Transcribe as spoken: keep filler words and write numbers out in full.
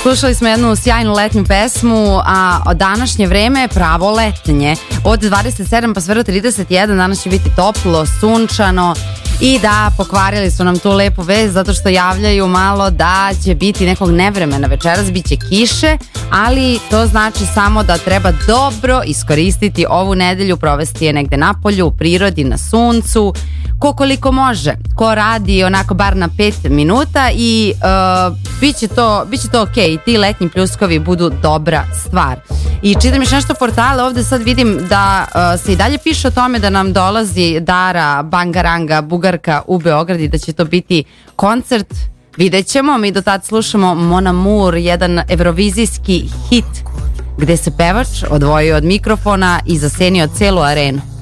Slušali smo jednu sjajnu letnju pesmu, a današnje vreme je pravo letnje. Od dvadeset sedam pa sve do trideset jedan, danas će biti toplo, sunčano. I da, pokvarili su nam tu lepu vest zato što javljaju malo da će biti nekog nevremena večeras, bit će kiše, ali to znači samo da treba dobro iskoristiti ovu nedelju, provesti je negde na polju, u prirodi, na suncu, ko koliko može, ko radi onako bar na pet minuta i uh, bit će to, bit će to ok, i ti letnji pljuskovi budu dobra stvar. I čitam još nešto portale, ovde sad vidim da uh, se i dalje piše o tome da nam dolazi Dara Bangaranga, Bugarka u Beograd i da će to biti koncert. Vidjet ćemo, mi do tad slušamo Mon Amour, jedan evrovizijski hit gde se pevač odvojio od mikrofona i zasenio celu arenu.